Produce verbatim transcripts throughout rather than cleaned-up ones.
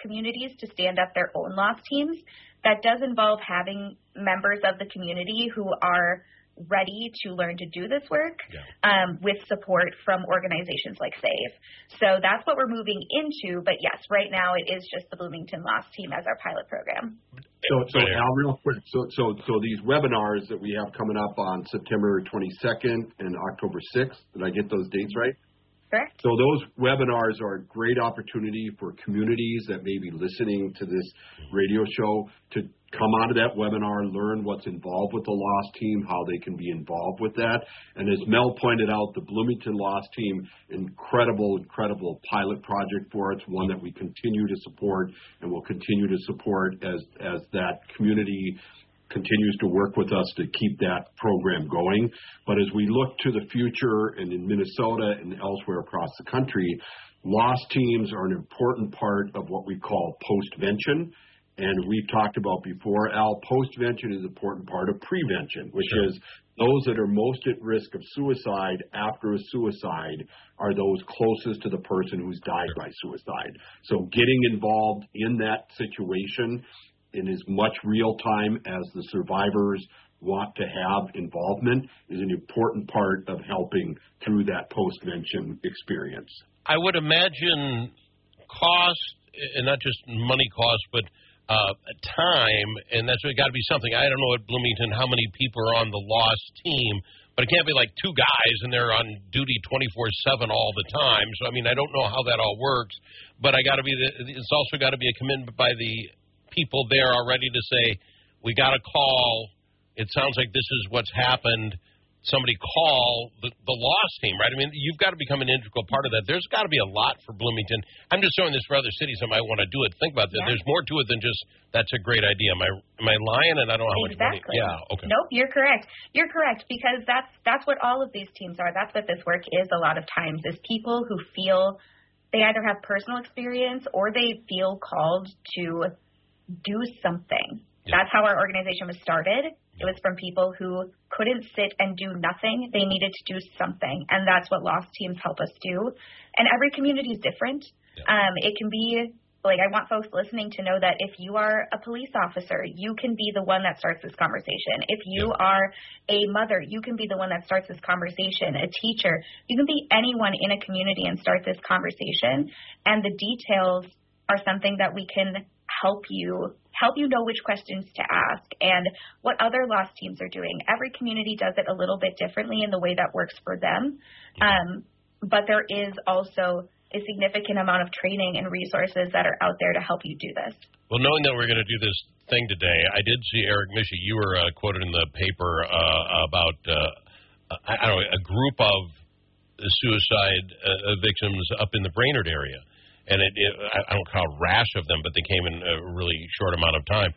communities to stand up their own loss teams. That does involve having members of the community who are ready to learn to do this work yeah. um, with support from organizations like SAVE. So that's what we're moving into. But yes, right now it is just the Bloomington Loss Team as our pilot program. So, so Al, real quick, so, so, so these webinars that we have coming up on September twenty-second and October sixth, did I get those dates right? Correct. So those webinars are a great opportunity for communities that may be listening to this radio show to come out of that webinar, learn what's involved with the loss team, how they can be involved with that. And as Mel pointed out, the Bloomington Loss Team, incredible, incredible pilot project for us, one that we continue to support and will continue to support as, as that community continues to work with us to keep that program going. But as we look to the future and in Minnesota and elsewhere across the country, loss teams are an important part of what we call postvention. And we've talked about before, Al, postvention is an important part of prevention, which sure. is those that are most at risk of suicide after a suicide are those closest to the person who's died by suicide. So getting involved in that situation in as much real time as the survivors want to have involvement is an important part of helping through that postvention experience. I would imagine cost, and not just money cost, but uh, time, and that's got to be something. I don't know at Bloomington how many people are on the loss team, but it can't be like two guys and they're on duty twenty-four seven all the time. So, I mean, I don't know how that all works, but I got to be. The, it's also got to be a commitment by the people there are ready to say, we got a call. It sounds like this is what's happened. Somebody call the, the loss team, right? I mean, you've got to become an integral part of that. There's got to be a lot for Bloomington. I'm just showing this for other cities that might want to do it. Think about that. Yeah. There's more to it than just that's a great idea. Am I am I lying? And I don't know how exactly. much money. Yeah. Okay. Nope, you're correct. You're correct because that's that's what all of these teams are. That's what this work is. A lot of times is people who feel they either have personal experience or they feel called to do something. Yeah. That's how our organization was started. It was from people who couldn't sit and do nothing. They needed to do something, and that's what loss teams help us do. And every community is different. Yeah. Um, it can be, like, I want folks listening to know that if you are a police officer, you can be the one that starts this conversation. If you yeah. are a mother, you can be the one that starts this conversation. A teacher, you can be anyone in a community and start this conversation. And the details are something that we can help you help you know which questions to ask and what other loss teams are doing. Every community does it a little bit differently in the way that works for them. Um, but there is also a significant amount of training and resources that are out there to help you do this. Well, knowing that we're going to do this thing today, I did see, Eric Mischie, you were uh, quoted in the paper uh, about, uh, I don't know, a group of suicide uh, victims up in the Brainerd area. And it, it, I don't call a rash of them, but they came in a really short amount of time.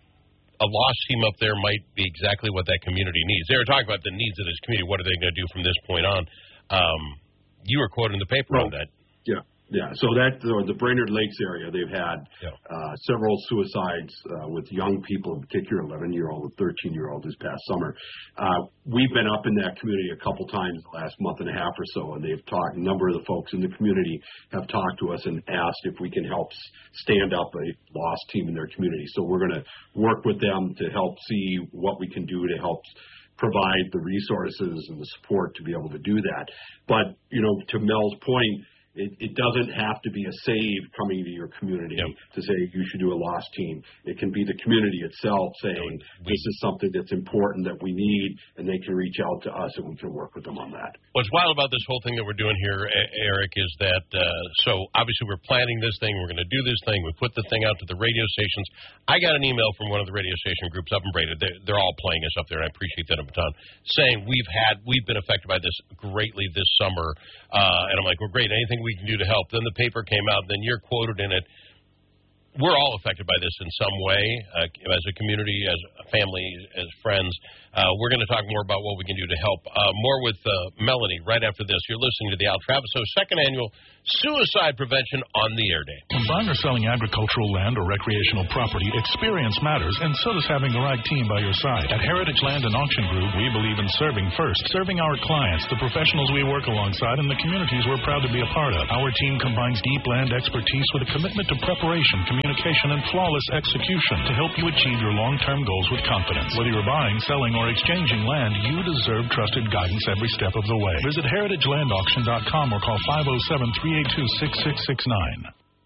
A loss team up there might be exactly what that community needs. They were talking about the needs of this community. What are they going to do from this point on? Um, you were quoted in the paper well, on that. Yeah. Yeah, so that uh, the Brainerd Lakes area, they've had yeah. uh, several suicides uh, with young people, in particular, eleven-year-old and thirteen-year-old this past summer. Uh, we've been up in that community a couple times the last month and a half or so, and they've talked. A number of the folks in the community have talked to us and asked if we can help stand up a loss team in their community. So we're going to work with them to help see what we can do to help provide the resources and the support to be able to do that. But, you know, to Mel's point, It, it doesn't have to be a SAVE coming to your community yep. to say you should do a loss team. It can be the community itself saying we, this is something that's important that we need, and they can reach out to us and we can work with them on that. What's wild about this whole thing that we're doing here, Eric, is that uh, so obviously we're planning this thing. We're going to do this thing. We put the thing out to the radio stations. I got an email from one of the radio station groups up in Brainerd. They're, they're all playing us up there, and I appreciate that a ton, saying we've had we've been affected by this greatly this summer. Uh, and I'm like, well, great. Anything we can do to help. Then the paper came out. Then you're quoted in it. We're all affected by this in some way, uh, as a community, as a family, as friends. Uh, we're going to talk more about what we can do to help. Uh, more with uh, Melanie right after this. You're listening to the Al Travis Show, second annual Suicide Prevention on the Air Day. When buying or selling agricultural land or recreational property, experience matters, and so does having the right team by your side. At Heritage Land and Auction Group, we believe in serving first, serving our clients, the professionals we work alongside, and the communities we're proud to be a part of. Our team combines deep land expertise with a commitment to preparation, communication, and flawless execution to help you achieve your long-term goals with confidence. Whether you're buying, selling, or exchanging land, you deserve trusted guidance every step of the way. Visit heritage land auction dot com or call five oh seven, three eight two, six six six nine.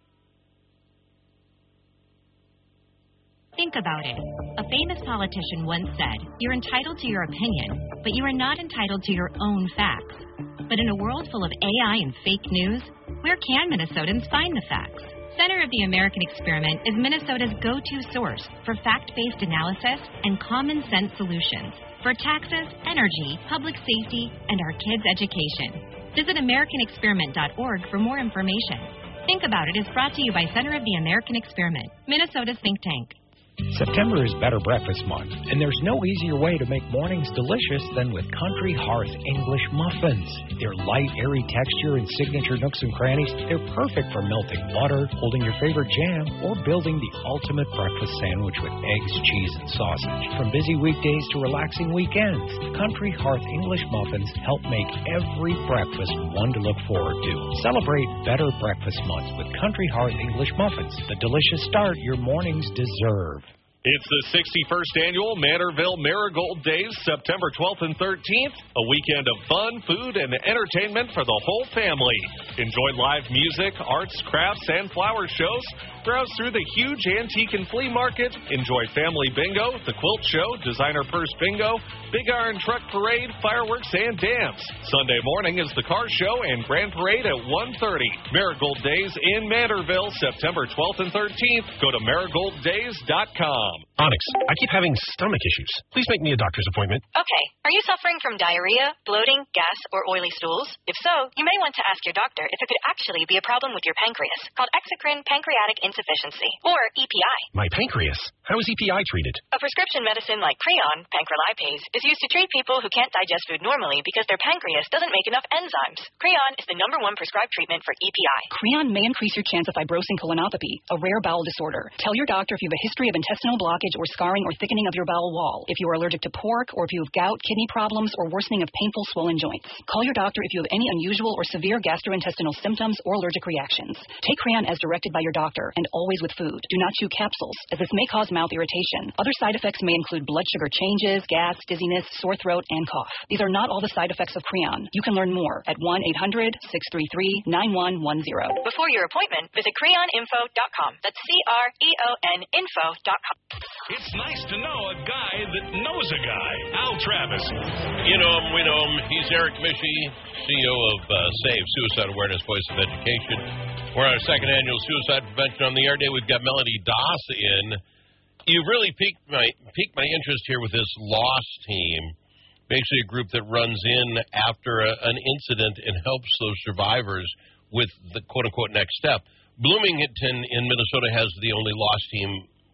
Think about it. A famous politician once said, "You're entitled to your opinion, but you are not entitled to your own facts." But in a world full of A I and fake news, where can Minnesotans find the facts? Center of the American Experiment is Minnesota's go-to source for fact-based analysis and common-sense solutions for taxes, energy, public safety, and our kids' education. Visit american experiment dot org for more information. Think About It is brought to you by Center of the American Experiment, Minnesota's think tank. September is Better Breakfast Month, and there's no easier way to make mornings delicious than with Country Hearth English muffins. Their light, airy texture and signature nooks and crannies, they're perfect for melting butter, holding your favorite jam, or building the ultimate breakfast sandwich with eggs, cheese, and sausage. From busy weekdays to relaxing weekends, Country Hearth English muffins help make every breakfast one to look forward to. Celebrate Better Breakfast Month with Country Hearth English muffins, the delicious start your mornings deserve. It's the sixty-first Annual Manorville Marigold Days, September twelfth and thirteenth, a weekend of fun, food, and entertainment for the whole family. Enjoy live music, arts, crafts, and flower shows. Browse through the huge antique and flea market. Enjoy family bingo, the quilt show, designer purse bingo, big iron truck parade, fireworks, and dance. Sunday morning is the car show and grand parade at one thirty. Marigold Days in Manorville, September twelfth and thirteenth. Go to marigold days dot com. Onyx, I keep having stomach issues. Please make me a doctor's appointment. Okay. Are you suffering from diarrhea, bloating, gas, or oily stools? If so, you may want to ask your doctor if it could actually be a problem with your pancreas, called exocrine pancreatic insufficiency, or E P I. My pancreas? How is E P I treated? A prescription medicine like Creon, pancrelipase, is used to treat people who can't digest food normally because their pancreas doesn't make enough enzymes. Creon is the number one prescribed treatment for E P I. Creon may increase your chance of fibrosing colonopathy, a rare bowel disorder. Tell your doctor if you have a history of intestinal blockage or scarring or thickening of your bowel wall, if you are allergic to pork, or if you have gout, kidney problems, or worsening of painful swollen joints. Call your doctor if you have any unusual or severe gastrointestinal symptoms or allergic reactions. Take Creon as directed by your doctor, and always with food. Do not chew capsules, as this may cause mouth irritation. Other side effects may include blood sugar changes, gas, dizziness, sore throat, and cough. These are not all the side effects of Creon. You can learn more at one eight hundred, six three three, nine one one zero. Before your appointment, visit creon info dot com. That's C R E O N info dot com. It's nice to know a guy that knows a guy. Al Travis. You know him, we know him. He's Eric Michie, C E O of uh, SAVE, Suicide Awareness Voice of Education. We're on our second annual Suicide Prevention on the Air Day. We've got Melody Doss in. You've really piqued my piqued my interest here with this LOST team, basically a group that runs in after a, an incident and helps those survivors with the quote-unquote next step. Bloomington in Minnesota has the only LOST team,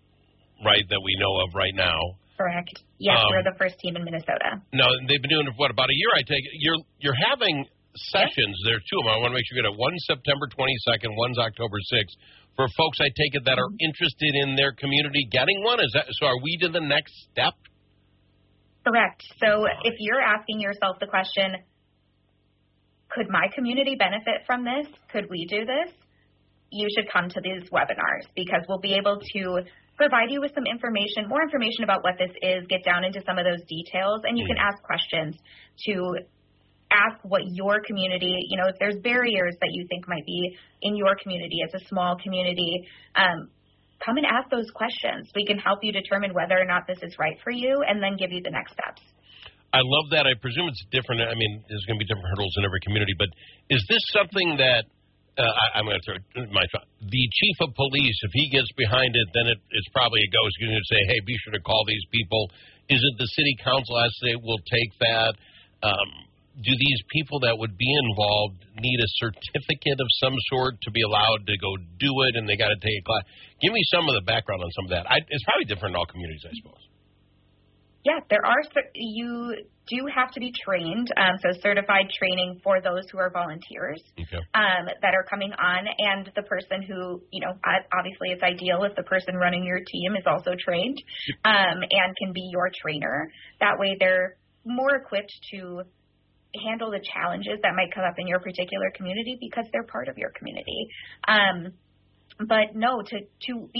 right, that we know of right now. Correct. Yes, um, we're the first team in Minnesota. No, they've been doing it for, what, about a year, I take it. You're, you're having sessions. Yep. There's two of them. I want to make sure you get it. One's September twenty-second, one's October sixth. For folks, I take it, that are interested in their community getting one? Is that so? Are we to the next step? Correct. So if you're asking yourself the question, could my community benefit from this? Could we do this? You should come to these webinars, because we'll be able to provide you with some information, more information about what this is, get down into some of those details, and you can ask questions to ask what your community, you know, if there's barriers that you think might be in your community as a small community, um, come and ask those questions. We can help you determine whether or not this is right for you, and then give you the next steps. I love that. I presume it's different. I mean, there's going to be different hurdles in every community, but is this something that uh, I, I'm going to throw my thought. The chief of police, if he gets behind it, then it, it's probably a go. He's going to say, hey, be sure to call these people. Is it the city council has to say, we'll take that? Um, do these people that would be involved need a certificate of some sort to be allowed to go do it, and they got to take a class? Give me some of the background on some of that. I, it's probably different in all communities, I suppose. Yeah, there are, you do have to be trained, um, so certified training for those who are volunteers okay. um, that are coming on, and the person who, you know, obviously it's ideal if the person running your team is also trained um, and can be your trainer. That way they're more equipped to handle the challenges that might come up in your particular community because they're part of your community. Um, but no, to, to be